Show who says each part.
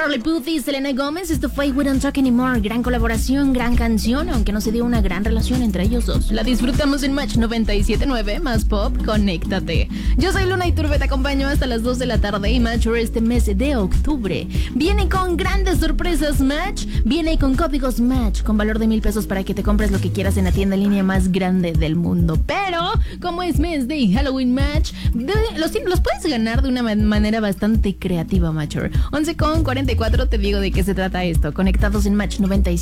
Speaker 1: Charlie Puth y Selena Gomez, esto fue We Don't Talk Anymore. Gran colaboración, gran canción, aunque no se dio una gran relación entre ellos dos. La disfrutamos en Match 97.9, más pop, conéctate. Yo soy Luna Iturbe, te acompaño hasta las 2 de la tarde y Match este mes de octubre. Viene con grandes sorpresas Match, viene con códigos Match, con valor de 1,000 pesos para que te compres lo que quieras en la tienda en línea más grande del mundo. Pero, como es mes de Halloween Match, los puedes ganar de una manera bastante creativa, Matcher. 11:44, te digo de qué se trata esto. Conectados en Match 97.